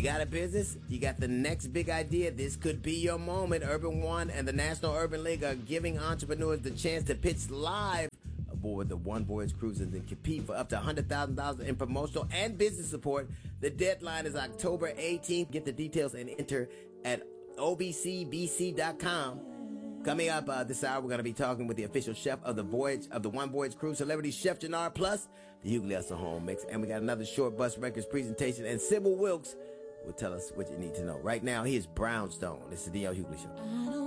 got a business? You got the next big idea? This could be your moment. Urban One and the National Urban League are giving entrepreneurs the chance to pitch live aboard the One Voyage Cruise and then compete for up to $100,000 in promotional and business support. The deadline is October 18th. Get the details and enter at obcbc.com. Coming up this hour, we're going to be talking with the official chef of the One Voyage Cruise, celebrity chef Jannard, plus the Hughley Hustle Home Mix. And we got another Short Bus Records presentation, and Sybil Wilkes will tell us what you need to know. Right now, here's Brownstone. This is the D.L. Hughley Show.